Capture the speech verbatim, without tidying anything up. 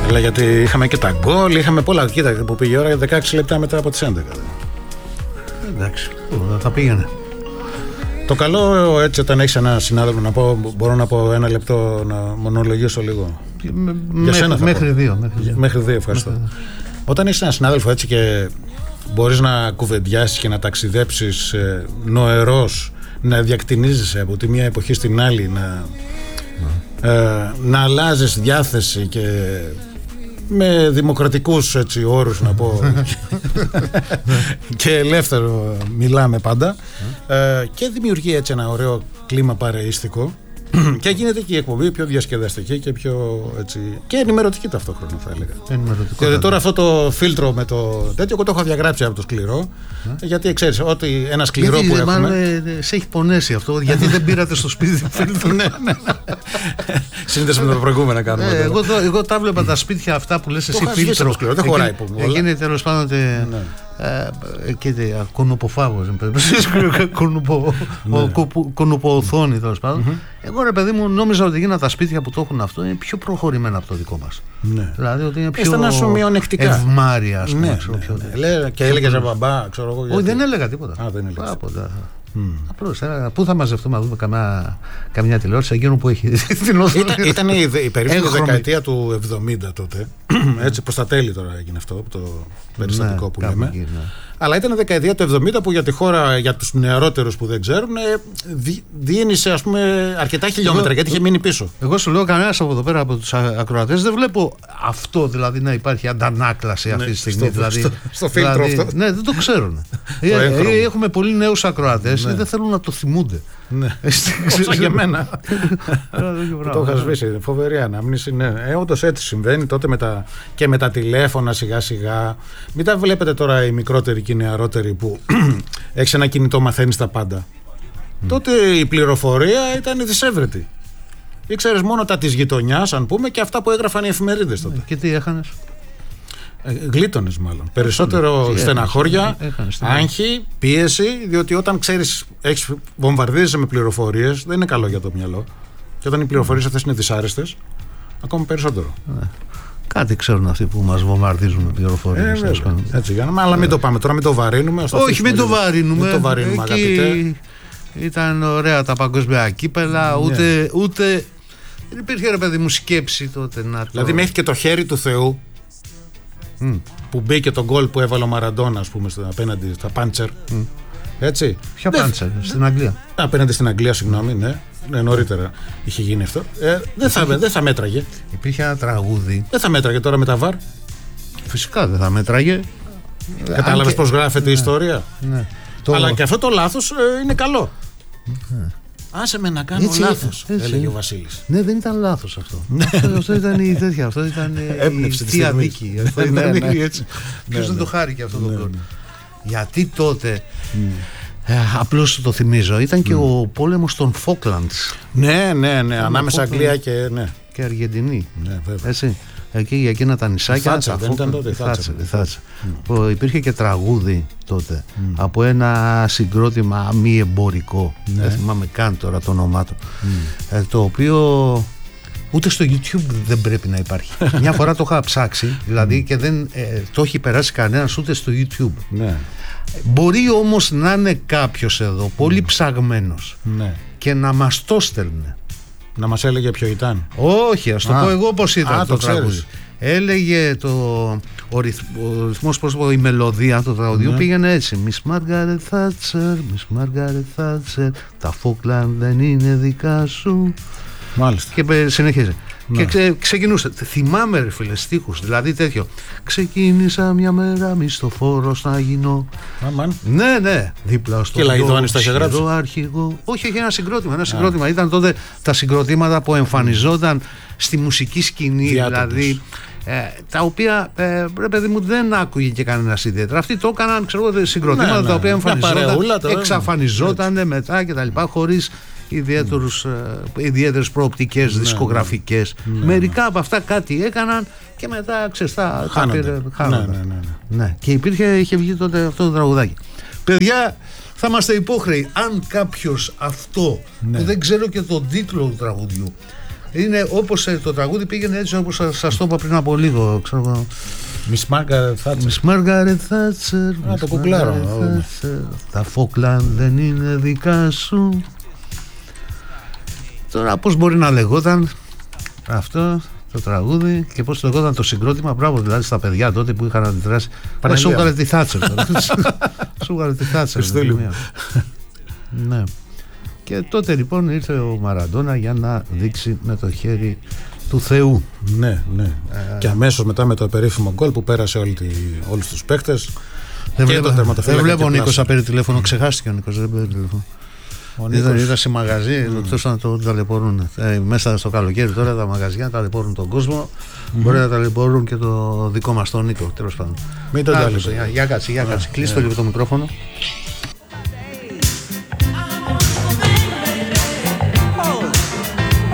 Δηλαδή, γιατί είχαμε και τα γκολ, είχαμε πολλά. Κοίτα που πήγε η ώρα δεκαέξι λεπτά μετά από τις έντεκα. Εντάξει, θα πήγαινε. Το καλό έτσι όταν έχεις ένα συνάδελφο να πω, μπορώ να πω ένα λεπτό να μονολογήσω λίγο. Με, Για σένα θα μέχρι, δύο, μέχρι δύο. Μέχρι δύο, ευχαριστώ. Μέχρι... Όταν έχεις ένα συνάδελφο έτσι και μπορείς να κουβεντιάσεις και να ταξιδέψεις ε, νοερός, να διακτηνίζεσαι από τη μία εποχή στην άλλη, να, ε, να αλλάζεις διάθεση και με δημοκρατικούς έτσι, όρους να πω και ελεύθερο μιλάμε πάντα ε, και δημιουργεί έτσι ένα ωραίο κλίμα παρεΐστικο και γίνεται και η εκπομπή πιο διασκεδαστική και πιο έτσι, και ενημερωτική ταυτόχρονα θα έλεγα. Και τώρα αυτό το φίλτρο με το τέτοιο εγώ το έχω διαγράψει από το σκληρό ε? γιατί ξέρεις ότι ένα σκληρό γιατί, που έχουμε μάλλον, ε, σε έχει πονέσει αυτό γιατί δεν πήρατε στο σπίτι φίλτρο. Ναι, ναι. Σύνδεση με το προηγούμενο κάνουμε ε, εγώ, το, εγώ τα βλέπα τα σπίτια αυτά που λες εσύ φίλτρο σκληρό, δεν χωράει που εκείνη τέλος πάντων και κονουποφάγος κονουποοθόνη τέλος πάντων. Εγώ ρε παιδί μου νόμιζα ότι εκείνα τα σπίτια που το έχουν αυτό είναι πιο προχωρημένα από το δικό μας. Δηλαδή ότι είναι πιο ευμάρεια ας πούμε. Και έλεγες ρε μπαμπά ξέρω εγώ. Όχι δεν έλεγα τίποτα. Mm. Απλώς, πού θα μαζευτούμε να δούμε καμιά, καμιά τηλεόραση εκείνο που έχει την οθόνη. Ήταν, ήταν η, η περίφημη δεκαετία του εβδομήντα τότε. Έτσι προς τα τέλη τώρα έγινε αυτό το περιστατικό ναι, που λέμε εκεί, ναι. Αλλά ήταν η δεκαετία του εβδομήντα που για τη χώρα, για τους νεαρότερους που δεν ξέρουν, δι, διήνυσε ας πούμε αρκετά χιλιόμετρα εγώ, γιατί είχε μείνει πίσω. Εγώ σου λέω κανένας από εδώ πέρα από τους ακροατές δεν βλέπω αυτό δηλαδή να υπάρχει αντανάκλαση αυτή ναι, τη στιγμή. Στο, δηλαδή, στο, στο φίλτρο δηλαδή, αυτό. Ναι, δεν το ξέρουν. ε, έχουμε πολλοί νέους ακροατές ναι. δεν θέλουν να το θυμούνται. Ναι. Όσο και εμένα. Το είχα σβήσει. Φοβερή ανάμνηση. Ναι. Ε, όντως έτσι συμβαίνει τότε με τα, και με τα τηλέφωνα σιγά σιγά. Μην τα βλέπετε τώρα οι μικρότεροι και οι νεαρότεροι που έχεις ένα κινητό, μαθαίνεις τα πάντα. Mm. Τότε η πληροφορία ήταν δυσέβρετη. Ήξερες μόνο τα της γειτονιάς, αν πούμε, και αυτά που έγραφαν οι εφημερίδες τότε. Και τι έχανες? Ε, γλίτωνες μάλλον. Περισσότερο τι στεναχώρια, έχανες, άγχη, πίεση, διότι όταν ξέρεις, έχεις, βομβαρδίζεσαι με πληροφορίες, δεν είναι καλό για το μυαλό. Και όταν οι πληροφορίες αυτές είναι δυσάρεστες, ακόμα περισσότερο. Ε, κάτι ξέρουν αυτοί που μας βομβαρδίζουν με πληροφορίες. Ε, έτσι, για να, αλλά μην το πάμε τώρα, μην το βαρύνουμε. Όχι, μην το βαρύνουμε. Μην το βαρύνουμε, εκεί αγαπητέ. Ήταν ωραία τα παγκόσμια κύπελα, ναι. ούτε, ούτε. Δεν υπήρχε ρε παιδί μου σκέψη τότε να το. Δηλαδή, μέχρι και το χέρι του Θεού. Mm. Που μπήκε το γκολ που έβαλε ο Μαραντόνα, ας πούμε, απέναντι στα Πάντσερ. Mm. Έτσι. Ποια Πάντσερ, στην Αγγλία. Απέναντι στην Αγγλία, συγγνώμη, ναι. ναι νωρίτερα είχε γίνει αυτό. Ε, δεν, θα, δεν θα μέτραγε. Υπήρχε ένα τραγούδι. Δεν θα μέτραγε τώρα με τα βαρ. Φυσικά δεν θα μέτραγε. Κατάλαβες πώς γράφεται ναι. η ιστορία. Ναι. Αλλά το... και αυτό το λάθος ε, είναι καλό. Ναι. Άσε με να κάνω έτσι, λάθος, έτσι, έλεγε ο Βασίλης. Ναι, δεν ήταν λάθος αυτό. αυτό, αυτό ήταν η τέτοια, αυτό ήταν η θεία δίκη. Ποιος δεν το χάρηκε αυτό το κόλπο. Γιατί τότε, απλώς το θυμίζω, ήταν και ο πόλεμος των Φόκλαντς. Ναι, ναι, ναι, ανάμεσα Αγγλία και Αργεντινή. Έτσι. Εκεί για εκείνα τα νησάκια. Θάτσα, δεν ήταν τότε η Θάτσα. Θάτσα. Mm. Υπήρχε και τραγούδι τότε mm. από ένα συγκρότημα μη εμπορικό. Ναι. Δεν θυμάμαι καν τώρα το όνομά του. Mm. Ε, το οποίο ούτε στο YouTube δεν πρέπει να υπάρχει. Μια φορά το είχα ψάξει, δηλαδή mm. και δεν ε, το έχει περάσει κανένας ούτε στο YouTube. Ναι. Μπορεί όμως να είναι κάποιος εδώ πολύ mm. ψαγμένος ναι. και να μας το στέλνε. Να μας έλεγε ποιο ήταν. Όχι, ας το α, πω εγώ πώς ήταν α, το, το τραγούδι. Έλεγε το, ο, ρυθ, ο ρυθμός, πώς πω, η μελωδία του τραγουδιού ναι. πήγαινε έτσι. Miss Margaret Thatcher, Miss Margaret Thatcher, τα Falkland δεν είναι δικά σου. Μάλιστα. Και συνεχίζει. Ναι. Και ξε, ξεκινούσε. Θυμάμαι ρε φίλε στίχους, δηλαδή τέτοιο. Ξεκίνησα μια μέρα μισθοφόρος να γίνω. Αμάν. Ναι, ναι. Δίπλα στο αρχηγό. Όχι, έχει ένα συγκρότημα. Ένα συγκρότημα. Ήταν τότε τα συγκροτήματα που εμφανιζόταν στη μουσική σκηνή. Διάτοπος. Δηλαδή. Ε, τα οποία ε, ρε παιδί μου δεν άκουγε και κανένας ιδιαίτερα. Αυτοί το έκαναν, ξέρω, συγκροτήματα ναι, ναι. τα οποία εμφανιζόταν, παρεούλα, εξαφανιζόταν ναι. μετά κτλ. Χωρίς ιδιαίτερους, mm. ιδιαίτερες προοπτικές ναι, δισκογραφικές ναι, μερικά ναι. από αυτά κάτι έκαναν και μετά ξεστά χάνονται ναι, ναι, ναι, ναι. ναι. Και υπήρχε, είχε βγει τότε αυτό το τραγουδάκι. Παιδιά, θα είμαστε υπόχρεοι αν κάποιος αυτό ναι. που δεν ξέρω και τον τίτλο του τραγουδιού Είναι όπως το τραγούδι πήγαινε έτσι όπως σας το είπα πριν από λίγο. Ξέρω, Miss Margaret Thatcher. Miss Margaret Thatcher. Α, το κουκλάρω. Τα Falkland δεν είναι δικά σου. Τώρα πώς μπορεί να λεγόταν αυτό το τραγούδι και πώς λεγόταν το συγκρότημα. Μπράβο δηλαδή στα παιδιά τότε που είχαν αντιδράσει. Σου έβγαλε τη Thatcher. Σου έβγαλε τη Thatcher. Ναι. Και τότε λοιπόν ήρθε ο Μαραντόνα για να δείξει με το χέρι του Θεού. Ναι, ναι. Ε, και αμέσως μετά με το περίφημο γκολ που πέρασε όλη τη, όλους τους παίκτες. Δεν και βλέπω, δεν βλέπω ο Νίκος να παίρνει τηλέφωνο. Ξεχάστηκε ο Νίκος, δεν παίρνει τηλέφωνο. Είδα, είδα σε μαγαζί, mm. εκτός να το ταλαιπωρούν. Ε, μέσα στο καλοκαίρι τώρα τα μαγαζιά ταλαιπωρούν τον κόσμο. Mm-hmm. Μπορεί να ταλαιπωρούν και το δικό μας τον Νίκο, τέλος πάντων. Μην τον ταλαιπωρούν. Για κάτσε, για κάτσε. Κλείστο λίγο το μικρόφωνο.